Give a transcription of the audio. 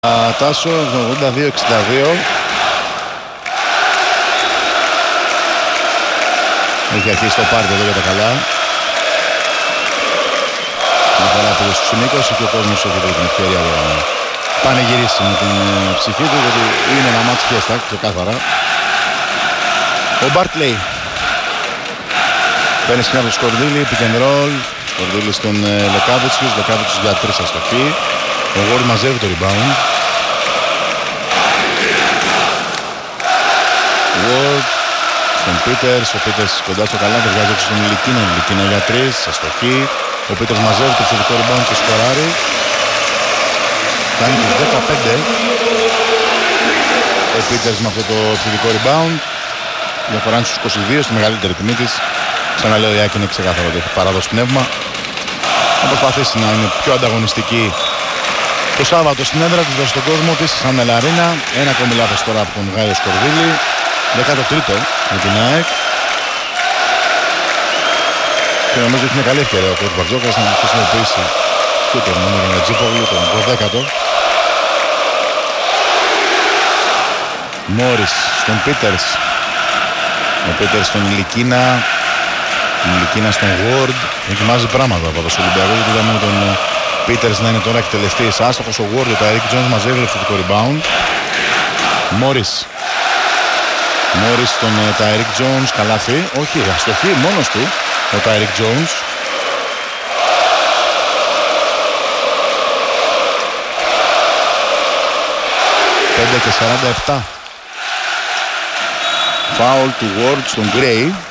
Τάσο, 82-62. Έχει αρχίσει το πάρτι εδώ για τα καλά. Μια φορά που στους 20 και ο κόσμος έχει την ευκαιρία να πανηγυρίσει με την ψυχή του, γιατί είναι ένα μάτς φιέστα, ξεκάθαρα. Ο Μπάρτλεϊ παίρνει σκηνά από το Σκορδίλη, pick and roll. Σκορδίλη στον Λεκάβιτσιους, Λεκάβιτσιους για 3 αστοχή. Ο Ward μαζεύει το rebound. Ward στον Πίτερς, ο Πίτερς κοντά στο καλάθι, βγάζει έξω στον Λικίνα, Λικίνα για 3, αστοχή. Ο Πίτερς μαζεύει το ψηφικό rebound και σκοράρει. Κάνει τους 15. Ο Πίτερς με αυτό το ψηφικό rebound. Διαφορά στους 22, στη μεγαλύτερη τιμή της. Ξαναλέω, η Άκη είναι ξεκάθαρο ότι έχει παράδοση πνεύμα. Θα προσπαθήσει να είναι πιο ανταγωνιστική το Σάββατο στην έδρα της, δώσει τον κόσμο της, σαν Ελαρίνα. Ένα ακόμη λάθος τώρα από τον Γάιο Σκορδίλη. 13ο για την ΑΕΚ. Και νομίζω ότι είναι καλή ευκαιρία ο κ. Μπαρτζόκας να χρησιμοποιήσει και τον νούμερο Νετζίπογλου, τον 12ο. Μόρις στον Πίτερς. Ο Πίτερς στον Λικίνα. Λικίνα στον Ward. Ετοιμάζει πράγματα από τους Ολυμπιακούς. Είδαμε τον Πίτερς να είναι τώρα εκτελεστής άστοχος. Ο Ward, ο Τάιρικ Τζόνς μαζεύει το ευθυντικό rebound. Μόρις. Μόρις στον Τάιρικ Τζόνς. Καλάθι. Όχι, αστοχή μόνος του ο Τάιρικ Τζόνς. Και 47. Φάουλ του Ward στον Gray.